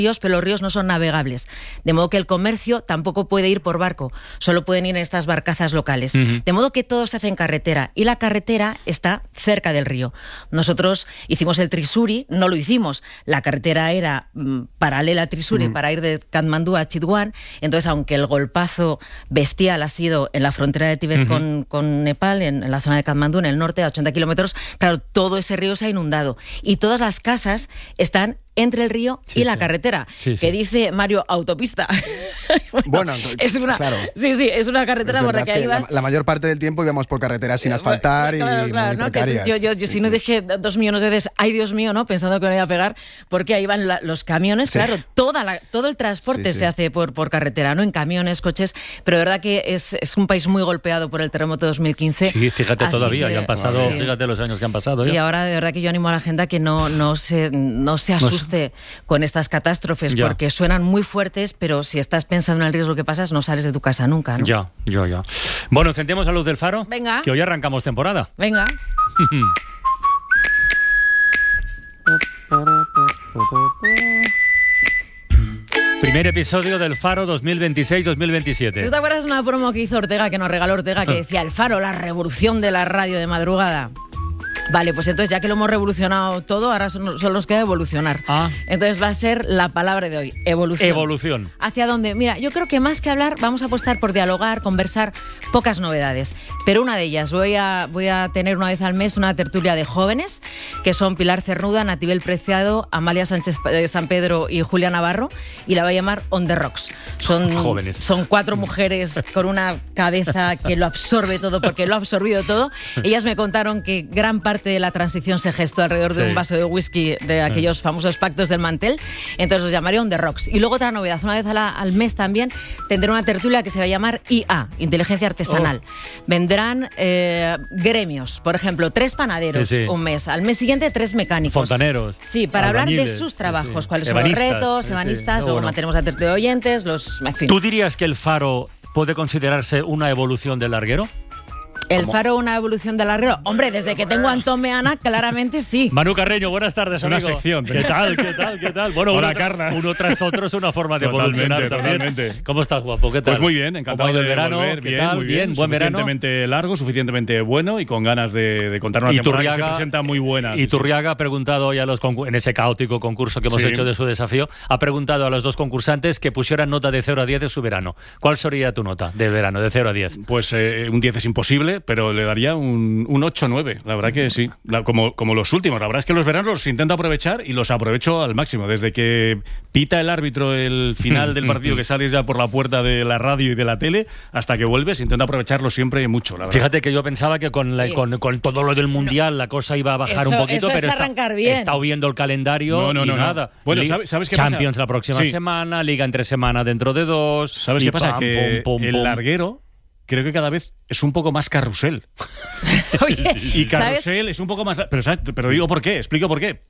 pero los ríos no son navegables. De modo que el comercio tampoco puede ir por barco, solo pueden ir en estas barcazas locales. De modo que todo se hace en carretera y la carretera está cerca del río. Nosotros hicimos el Trisuri, no lo hicimos. La carretera era paralela a Trisuri para ir de Katmandú a Chitwan. Entonces, aunque el golpazo bestial ha sido en la frontera de Tíbet con Nepal, en la zona de Katmandú, en el norte, a 80 kilómetros, claro, todo ese río se ha inundado. Y todas las casas están entre el río y la carretera, que dice Mario, autopista. Bueno, es una, claro. Sí, es una carretera por la que ahí vas. La mayor parte del tiempo íbamos por carreteras sin asfaltar claro, y muy precarias. Yo si no dije 2 millones de veces, ay Dios mío, ¿no? Pensando que me iba a pegar, porque ahí van los camiones, claro, todo el transporte se hace por carretera, ¿no? En camiones, coches, pero de verdad que es un país muy golpeado por el terremoto de 2015. Sí, fíjate, todavía, ya han pasado, fíjate los años que han pasado. Y ahora de verdad que yo animo a la gente a que no se asuste con estas catástrofes, porque suenan muy fuertes, pero si estás pensando en el riesgo que pasas, no sales de tu casa nunca, ¿no? Ya. Bueno, encendemos la luz del faro. Venga. Que hoy arrancamos temporada. Venga. Primer episodio del Faro 2026-2027. ¿Tú te acuerdas de una promo que hizo Ortega, que nos regaló Ortega, que decía el Faro, la revolución de la radio de madrugada? Vale, pues entonces ya que lo hemos revolucionado todo, ahora solo nos queda evolucionar. Entonces va a ser la palabra de hoy, evolución. Evolución. ¿Hacia dónde? Mira, yo creo que más que hablar, vamos a apostar por dialogar, conversar, pocas novedades. Pero una de ellas, voy a tener una vez al mes una tertulia de jóvenes, que son Pilar Cernuda, Natibel Preciado, Amalia Sánchez San Pedro y Julia Navarro, y la voy a llamar On the Rocks. Jóvenes. Son 4 mujeres con una cabeza que lo absorbe todo, porque lo ha absorbido todo. Ellas me contaron que gran parte de la transición se gestó alrededor de un vaso de whisky, de aquellos famosos pactos del mantel. Entonces os llamaré On the Rocks. Y luego otra novedad, una vez al mes también tendré una tertulia que se va a llamar IA, Inteligencia Artesanal. Vendrán gremios, por ejemplo, 3 panaderos un mes, al mes siguiente 3 mecánicos. Fontaneros. Sí, para hablar de sus trabajos, cuáles son los retos, ebanistas, luego mantenemos a tertulia de oyentes, en fin. ¿Tú dirías que el Faro puede considerarse una evolución del larguero? ¿El Faro una evolución del larguero? Hombre, desde que tengo a Antón Meana, claramente sí. Manu Carreño, buenas tardes, amigo. Una sección. ¿Qué tal? Bueno, hola, Carla. Uno tras otro es una forma de evolucionar también. Totalmente. ¿Cómo estás, guapo? ¿Qué tal? Pues muy bien, encantado de verano, volver. ¿qué tal? Muy bien. Buen verano. Suficientemente largo, suficientemente bueno y con ganas de contar una temporada que se presenta muy buena. Y Turriaga ha preguntado hoy en ese caótico concurso que hemos hecho de su desafío, ha preguntado a los 2 concursantes que pusieran nota de 0 a 10 de su verano. ¿Cuál sería tu nota de verano, de 0 a 10? Pues un 10 es imposible, pero le daría un 8-9, la verdad que sí, como los últimos. La verdad es que los veranos los intento aprovechar y los aprovecho al máximo. Desde que pita el árbitro el final del partido, que sales ya por la puerta de la radio y de la tele, hasta que vuelves, intento aprovecharlo siempre mucho, la verdad. Fíjate que yo pensaba que con todo lo del Mundial la cosa iba a bajar un poquito, pero he estado viendo el calendario y nada. Bueno, ¿sabes qué Champions pasa? la próxima semana, Liga entre semana dentro de 2. ¿Sabes qué pasa? Que el larguero creo que cada vez es un poco más carrusel. Oye, y carrusel es un poco más... Pero digo por qué, explico por qué.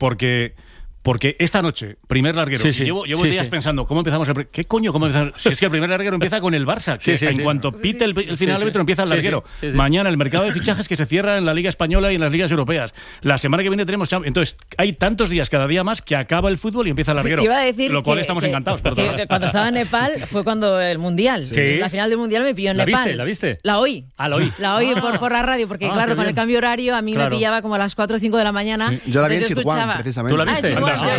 Porque esta noche, primer larguero, llevo días pensando, ¿cómo empezamos? ¿Qué coño? ¿Cómo empezamos? Si es que el primer larguero empieza con el Barça, que en cuanto pite el final del árbitro empieza el larguero. Mañana el mercado de fichajes que se cierra en la Liga Española y en las ligas europeas. La semana que viene tenemos... Entonces, hay tantos días cada día más que acaba el fútbol y empieza el larguero. Iba a decir lo cual estamos encantados. Por que cuando estaba en Nepal fue cuando el Mundial. La final del Mundial me pilló en Nepal. ¿La viste? La oí. La oí. La oí por la radio, porque claro, con el cambio horario a mí me pillaba como a las 4 o 5 de la mañana. Yo la vi en Chitwan, precisamente. ¿Tú la viste?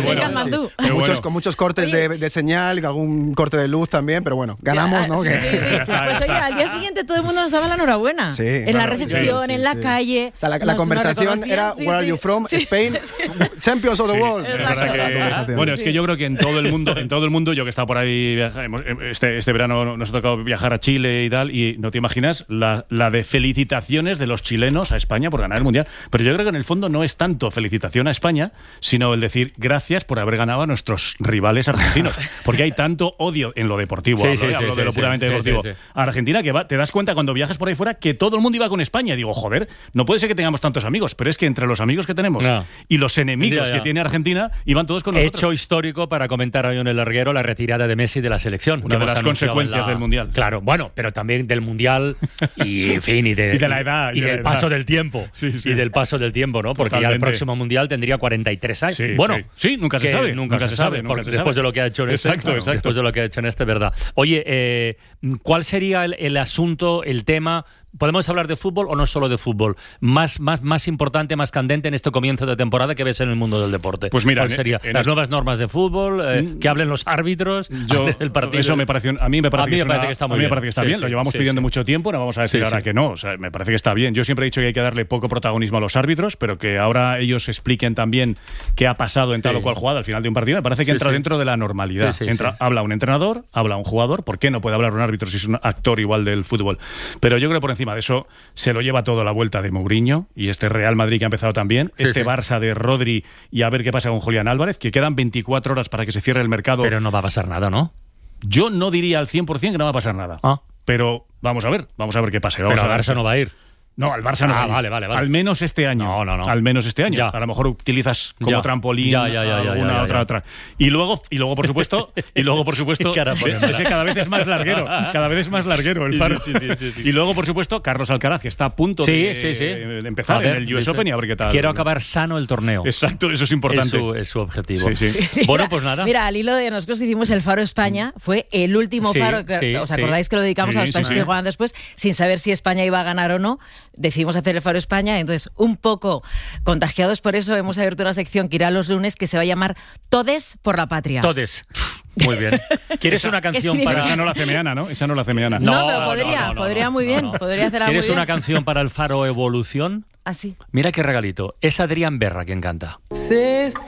Con muchos cortes de señal, algún corte de luz también, pero bueno, ganamos, ¿no? Sí. Pues oye, al día siguiente todo el mundo nos daba la enhorabuena. Sí, en la recepción, en la calle. O sea, la conversación era Where are you from? Spain, Champions of the World. Bueno, es que yo creo que en todo el mundo, yo que he estado por ahí, este verano nos ha tocado viajar a Chile y tal, y no te imaginas la de felicitaciones de los chilenos a España por ganar el Mundial. Pero yo creo que en el fondo no es tanto felicitación a España, sino el decir gracias por haber ganado a nuestros rivales argentinos, porque hay tanto odio en lo deportivo, hablo de lo puramente deportivo. A Argentina, que te das cuenta cuando viajas por ahí fuera que todo el mundo iba con España. Y digo, joder, no puede ser que tengamos tantos amigos, pero es que entre los amigos que tenemos y los enemigos que tiene Argentina, iban todos con nosotros. Hecho histórico para comentar hoy en el larguero la retirada de Messi de la selección. Una de las consecuencias del Mundial. Claro, bueno, pero también del Mundial y, en fin, y de la edad. Y del paso del tiempo. Y del paso del tiempo, ¿no? Porque ya el próximo Mundial tendría 43 años. Sí, nunca se sabe. Nunca se sabe. Después de lo que ha hecho en este. Exacto. Después de lo que ha hecho en este, ¿verdad? Oye, ¿cuál sería el asunto, el tema? ¿Podemos hablar de fútbol o no solo de fútbol? Más importante, más candente en este comienzo de temporada que ves en el mundo del deporte. Pues mira, ¿cuál sería? ¿Las nuevas normas de fútbol? ¿Que hablen los árbitros del partido? Eso me parece, a mí me parece que está muy bien. Me parece que está bien. Lo llevamos pidiendo mucho tiempo, no vamos a decir ahora que no. O sea, me parece que está bien. Yo siempre he dicho que hay que darle poco protagonismo a los árbitros, pero que ahora ellos expliquen también qué ha pasado en tal o cual jugada al final de un partido. Me parece que entra dentro de la normalidad. Habla un entrenador, habla un jugador. ¿Por qué no puede hablar un árbitro si es un actor igual del fútbol? Pero yo creo que por encima de eso se lo lleva todo la vuelta de Mourinho y este Real Madrid que ha empezado también, Barça de Rodri y a ver qué pasa con Julián Álvarez, que quedan 24 horas para que se cierre el mercado. Pero no va a pasar nada, ¿no? Yo no diría al 100% que no va a pasar nada. Pero vamos a ver qué pasa. Pero al Barça no va a ir. No, al Barça no. Vale. Al menos este año. No. Al menos este año. Ya. A lo mejor utilizas como trampolín alguna otra. Y luego, por supuesto, es que cada vez es más larguero el Faro. Sí. Y luego, por supuesto, Carlos Alcaraz, que está a punto de empezar en el US Open y a ver qué tal. Quiero acabar sano el torneo. Exacto, eso es importante. Es su objetivo. Sí. Bueno, pues nada. Mira, al hilo de nosotros hicimos el Faro España, fue el último Faro que ¿os acordáis que lo dedicamos a los países que juegan después, sin saber si España iba a ganar o no? Decidimos hacer el Faro España, entonces un poco contagiados por eso hemos abierto una sección que irá los lunes que se va a llamar Todes por la Patria. Todes. Muy bien. ¿Quieres una canción para...? Esa no la hace Meana, ¿no? Esa no la hace Meana. No, pero podría muy bien. Podría hacerla muy bien. ¿Quieres una canción para el Faro Evolución? Así. Mira qué regalito. Es Adrián Berra quien canta.